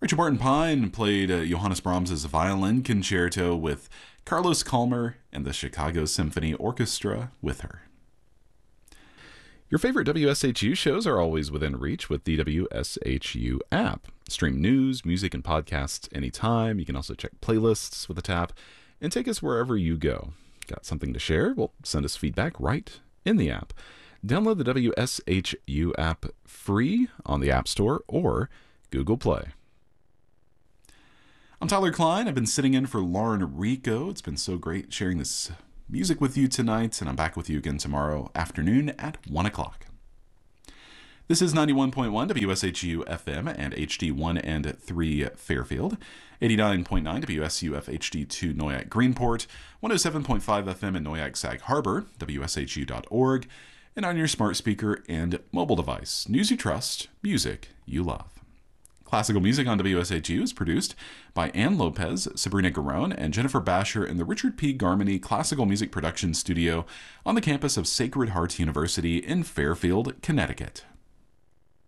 Richard Martin Pine played Johannes Brahms' violin concerto with Carlos Kalmer and the Chicago Symphony Orchestra with her. Your favorite WSHU shows are always within reach with the WSHU app. Stream news, music, and podcasts anytime. You can also check playlists with a tap and take us wherever you go. Got something to share? Well, send us feedback right in the app. Download the WSHU app free on the App Store or Google Play. I'm Tyler Klein. I've been sitting in for Lauren Rico. It's been so great sharing this music with you tonight, and I'm back with you again tomorrow afternoon at 1 o'clock. This is 91.1 WSHU FM and HD1 and 3 Fairfield, 89.9 WSUF HD2 Noyac Greenport, 107.5 FM in Noyac Sag Harbor, WSHU.org, and on your smart speaker and mobile device. News you trust, music you love. Classical music on WSHU is produced by Ann Lopez, Sabrina Garone, and Jennifer Basher in the Richard P. Garmany Classical Music Production Studio on the campus of Sacred Heart University in Fairfield, Connecticut.